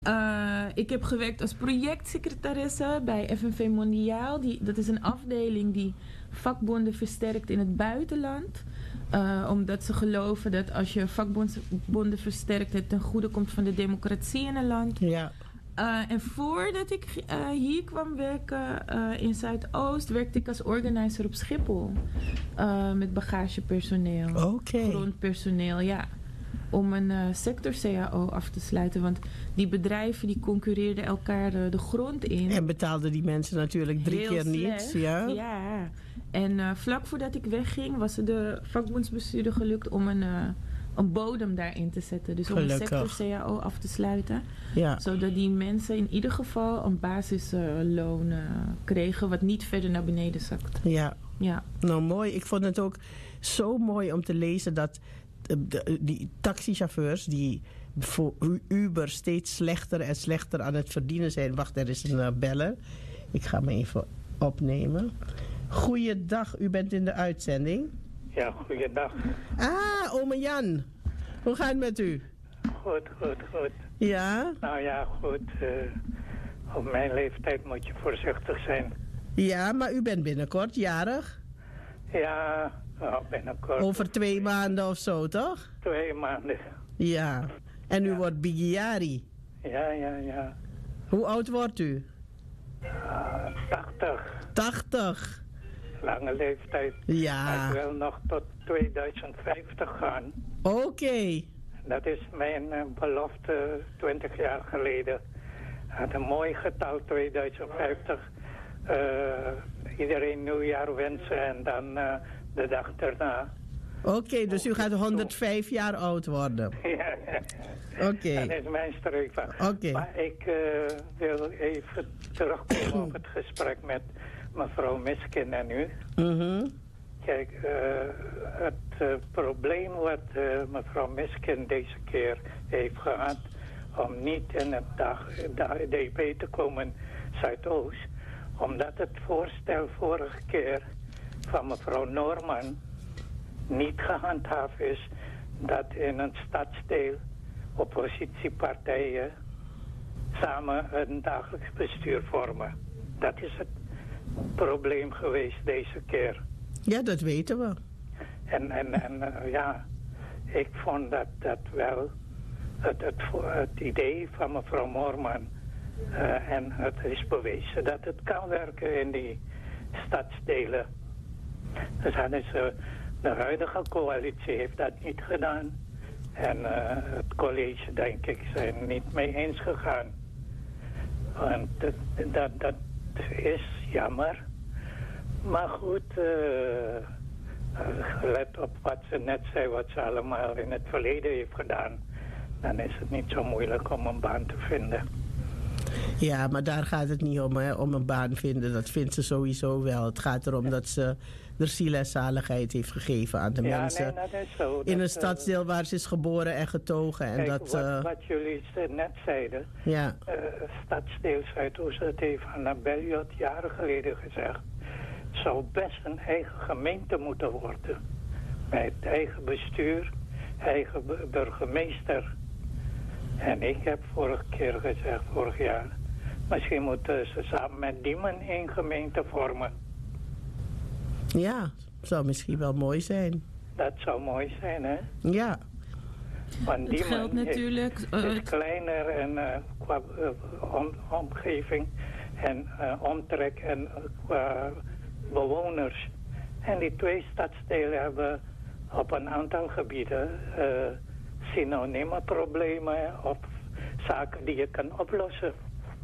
Ik heb gewerkt als projectsecretaresse bij FNV Mondiaal. Dat is een afdeling die vakbonden versterkt in het buitenland. Omdat ze geloven dat als je vakbonden versterkt, het ten goede komt van de democratie in een land. Ja. En voordat ik hier kwam werken in Zuidoost, werkte ik als organizer op Schiphol. Met bagagepersoneel, grondpersoneel, ja. Om een sector-CAO af te sluiten. Want die bedrijven die concurreerden elkaar de grond in. En betaalden die mensen natuurlijk 3 keer niets. Ja. Ja. En vlak voordat ik wegging was het de vakbondsbestuurder gelukt om een bodem daarin te zetten. Dus gelukkig. om een sector-CAO af te sluiten. Ja. Zodat die mensen in ieder geval een basisloon kregen wat niet verder naar beneden zakt. Ja. Ja. Nou mooi. Ik vond het ook zo mooi om te lezen dat die taxichauffeurs die voor Uber steeds slechter en slechter aan het verdienen zijn. Wacht, er is een beller. Ik ga me even opnemen. Goeiedag, u bent in de uitzending. Ja, goeiedag. Ome Jan. Hoe gaat het met u? Goed. Ja? Nou ja, goed. Op mijn leeftijd moet je voorzichtig zijn. Ja, maar u bent binnenkort jarig? Ja, nou, binnenkort. Over 2 maanden of zo, toch? 2 maanden. Ja. En u wordt Bigiari. Ja. Hoe oud wordt u? 80. 80? Lange leeftijd. Ja. Ik wil nog tot 2050 gaan. Oké. Dat is mijn belofte 20 jaar geleden. Had een mooi getal, 2050. Iedereen nieuwjaar wensen en dan de dag erna. Oké, dus u gaat 105 jaar oud worden. Ja. Oké. Dat is mijn streven. Oké. Maar ik wil even terugkomen op het gesprek met mevrouw Miskin en u. Kijk, het probleem wat mevrouw Miskin deze keer heeft gehad om niet in het DP te komen Zuidoost, omdat het voorstel vorige keer van mevrouw Noorman niet gehandhaafd is dat in een stadsdeel oppositiepartijen samen een dagelijks bestuur vormen. Dat is het probleem geweest deze keer. Ja, dat weten we. En ja, ik vond dat wel het idee van mevrouw Moorman en het is bewezen dat het kan werken in die stadsdelen. Dus de huidige coalitie heeft dat niet gedaan. En het college, denk ik, zijn niet mee eens gegaan. Want dat is jammer. Maar goed, let op wat ze net zei, wat ze allemaal in het verleden heeft gedaan. Dan is het niet zo moeilijk om een baan te vinden. Ja, maar daar gaat het niet om, hè, om een baan vinden. Dat vindt ze sowieso wel. Het gaat erom dat ze er ziel en zaligheid heeft gegeven aan de mensen. Nee, dat is zo. In een stadsdeel waar ze is geboren en getogen. En kijk, wat jullie net zeiden. Ja. Stadsdeel Zuidoost, dat heeft Anna Belliot jaren geleden gezegd. Het zou best een eigen gemeente moeten worden. Met eigen bestuur, eigen burgemeester. En ik heb vorig jaar, misschien moeten ze samen met Diemen één gemeente vormen. Ja, zou misschien wel mooi zijn. Dat zou mooi zijn, hè? Ja. Want het geldt natuurlijk is kleiner en qua omgeving en omtrek en qua bewoners. En die 2 stadsdelen hebben op een aantal gebieden synonieme problemen of zaken die je kan oplossen.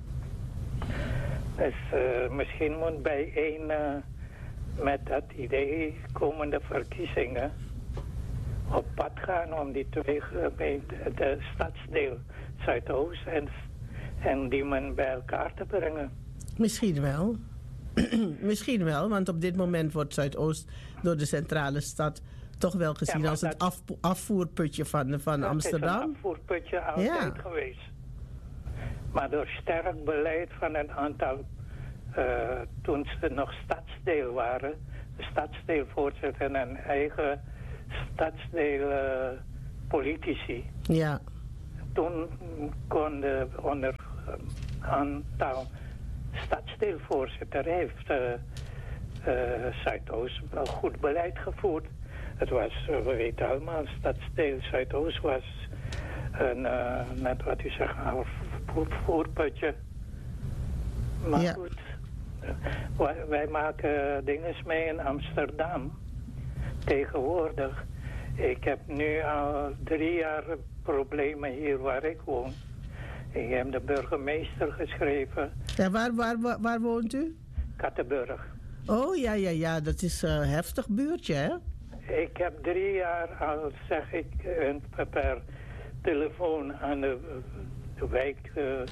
Dus misschien moet bijeen met dat idee komende verkiezingen op pad gaan om die 2 gemeenten, de stadsdeel Zuidoost en Diemen bij elkaar te brengen. Misschien wel. Misschien wel, want op dit moment wordt Zuidoost door de centrale stad toch wel gezien als het afvoerputje van Amsterdam. Het is een afvoerputje altijd geweest. Maar door sterk beleid van een aantal, toen ze nog stadsdeel waren, de stadsdeelvoorzitter en een eigen stadsdeel politici. Ja. toen konden onder aantal stadsdeelvoorzitter heeft Zuidoost wel goed beleid gevoerd. Het was, we weten allemaal, stadsdeel Zuidoost was net wat u zegt, een voerputje. Maar ja. Goed, wij maken dingen mee in Amsterdam tegenwoordig. Ik heb nu al 3 jaar problemen hier waar ik woon. Ik heb de burgemeester geschreven. Ja, waar woont u? Kattenburg. Oh, ja, dat is een heftig buurtje, hè? Ik heb 3 jaar al, zeg ik, per telefoon aan de wijk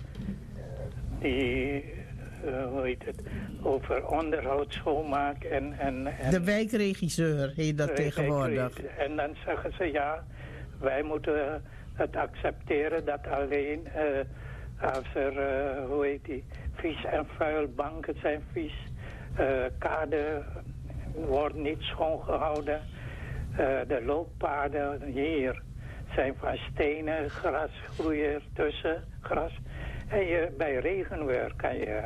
die, hoe heet het, over onderhoud, schoonmaak en de wijkregisseur heet dat tegenwoordig. En dan zeggen ze, ja, wij moeten het accepteren dat alleen als er, hoe heet die, vies en vuil, banken zijn vies, kade wordt niet schoongehouden, de looppaden hier zijn van stenen, gras groeien ertussen, gras. En bij regenweer kan je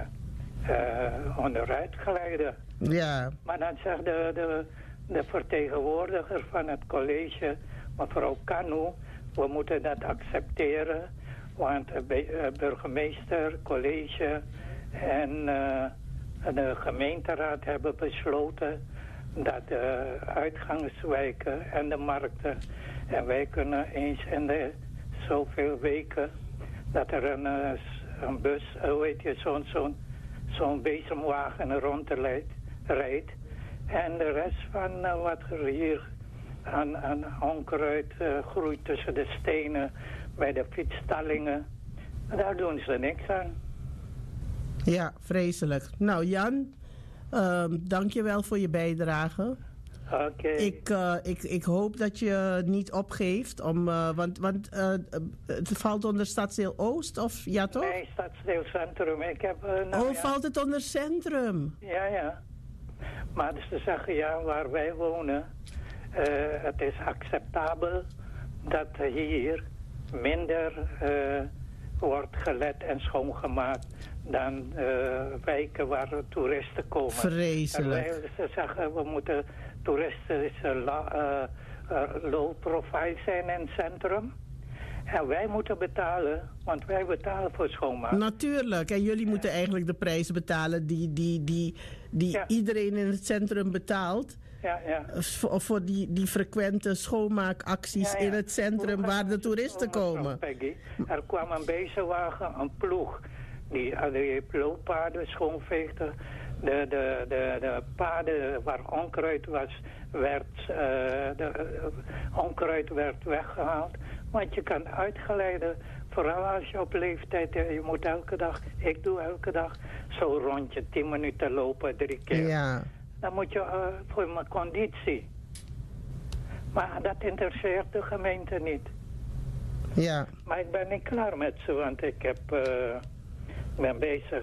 onderuit glijden. Ja. Maar dan zegt de vertegenwoordiger van het college, mevrouw Kanu, we moeten dat accepteren, want de burgemeester, college en de gemeenteraad hebben besloten dat de uitgangswijken en de markten, en wij kunnen eens in de zoveel weken dat er een bus, weet je, zo'n bezemwagen rijdt. En de rest van wat er hier aan onkruid groeit tussen de stenen bij de fietsstallingen, daar doen ze niks aan. Ja, vreselijk. Nou Jan, dank je wel voor je bijdrage. Oké. Ik hoop dat je niet opgeeft, want het valt onder Stadsdeel Oost, of ja toch? Nee, Stadsdeel Centrum. Ik heb, valt het onder Centrum? Ja. Maar dus te zeggen, ja, waar wij wonen, het is acceptabel dat hier minder wordt gelet en schoongemaakt dan wijken waar toeristen komen. Vreselijk. En wij zeggen, we moeten toeristen low profile zijn in het centrum. En wij moeten betalen, want wij betalen voor schoonmaak. Natuurlijk, en jullie moeten eigenlijk de prijzen betalen die iedereen in het centrum betaalt. Ja. Voor die frequente schoonmaakacties in het centrum waar de toeristen komen. Peggy, er kwam een bezemwagen, een ploeg, die looppaden schoonveegde. De paden waar onkruid was, onkruid werd weggehaald. Want je kan uitgeleiden, vooral als je op leeftijd, je moet elke dag, ik doe elke dag zo'n rondje, 10 minuten lopen, 3 keer. Ja. Dan moet je voor mijn conditie. Maar dat interesseert de gemeente niet. Ja. Maar ik ben niet klaar met ze, want ik ben bezig,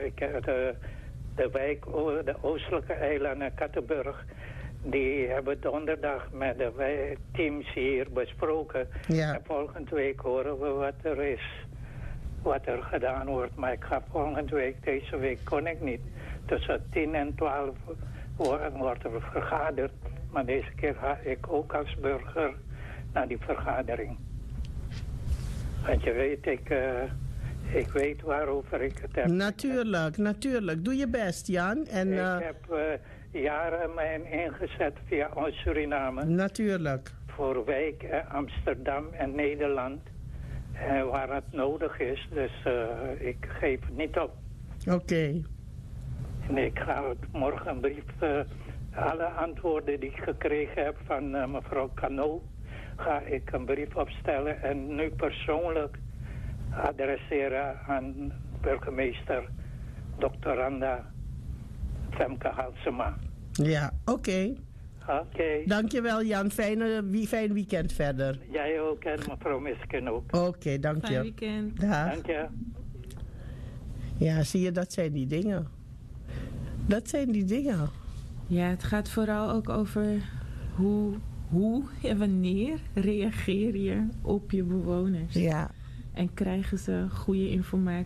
de wijk, de oostelijke eilanden, Kattenburg, die hebben donderdag met de teams hier besproken. Ja. En volgende week horen we wat er gedaan wordt. Maar ik ga volgende week, deze week kon ik niet. Tussen 10 en 12 wordt er vergaderd. Maar deze keer ga ik ook als burger naar die vergadering. Want je weet, ik weet waarover ik het heb. Natuurlijk. Doe je best, Jan. En, ik heb jaren mij ingezet via Suriname. Natuurlijk. Voor wijken, Amsterdam en Nederland. Waar het nodig is. Dus ik geef het niet op. Oké. En ik ga morgen een brief, alle antwoorden die ik gekregen heb van mevrouw Cano, ga ik een brief opstellen en nu persoonlijk adresseren aan burgemeester Dr. Randa Femke Halsema. Ja, oké. Oké. Dankjewel Jan, fijn weekend verder. Jij ook en mevrouw Misken ook. Oké, dank je. Fijn weekend. Dag. Dank je. Ja, zie je, dat zijn die dingen. Ja, het gaat vooral ook over hoe en wanneer reageer je op je bewoners. Ja. En krijgen ze goede informatie